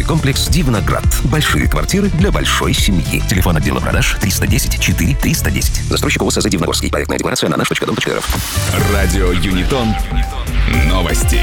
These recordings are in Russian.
комплекс «Дивноград». Большие квартиры для большой семьи. Телефон отдела продаж 310 4 310. Застройщик ОСЗ «Дивногорский». Проектная декларация на наш.дом.рф. Радио Юнитон. Новости.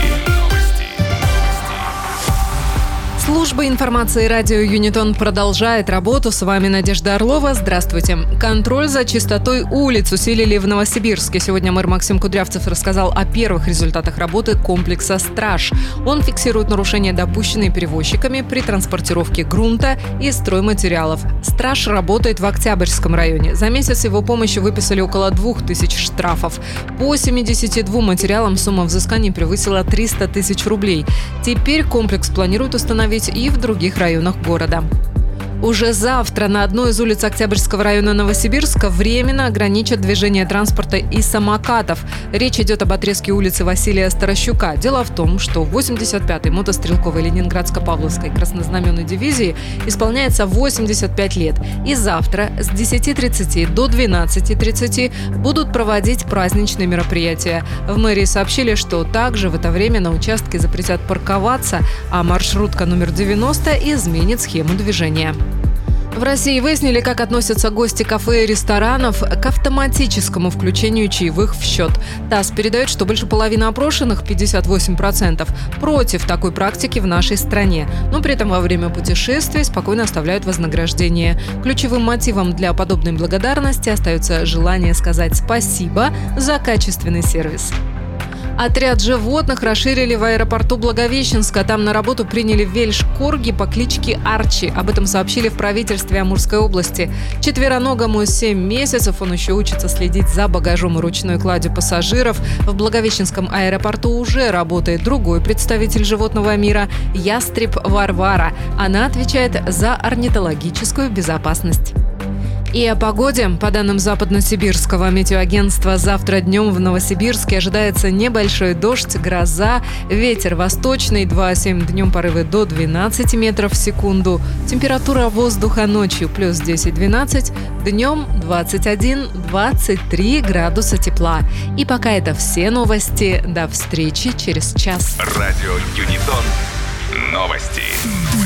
Служба информации радио Юнитон продолжает работу. С вами Надежда Орлова. Здравствуйте. Контроль за чистотой улиц усилили в Новосибирске. Сегодня мэр Максим Кудрявцев рассказал о первых результатах работы комплекса «Страж». Он фиксирует нарушения, допущенные перевозчиками при транспортировке грунта и стройматериалов. «Страж» работает в Октябрьском районе. За месяц его помощью выписали около 2000 штрафов. По 72 материалам сумма взысканий превысила 300 тысяч рублей. Теперь комплекс планирует установить и в других районах города. Уже завтра на одной из улиц Октябрьского района Новосибирска временно ограничат движение транспорта и самокатов. Речь идет об отрезке улицы Василия Старощука. Дело в том, что 85-й мотострелковой Ленинградско-Павловской краснознаменной дивизии исполняется 85 лет. И завтра с 10:30 до 12:30 будут проводить праздничные мероприятия. В мэрии сообщили, что также в это время на участке запретят парковаться, а маршрутка номер 90 изменит схему движения. В России выяснили, как относятся гости кафе и ресторанов к автоматическому включению чаевых в счет. ТАСС передает, что больше половины опрошенных, 58%, против такой практики в нашей стране. Но при этом во время путешествий спокойно оставляют вознаграждение. Ключевым мотивом для подобной благодарности остается желание сказать спасибо за качественный сервис. Отряд животных расширили в аэропорту Благовещенска. Там на работу приняли вельш-корги по кличке Арчи. Об этом сообщили в правительстве Амурской области. Четвероногому 7 месяцев. Он еще учится следить за багажом и ручной кладью пассажиров. В Благовещенском аэропорту уже работает другой представитель животного мира – ястреб Варвара. Она отвечает за орнитологическую безопасность. И о погоде. По данным Западно-Сибирского метеоагентства, завтра днем в Новосибирске ожидается небольшой дождь, гроза, ветер восточный, 2,7, днем порывы до 12 метров в секунду. Температура воздуха ночью плюс 10-12, днем 21-23 градуса тепла. И пока это все новости. До встречи через час. Радио Юнитон. Новости.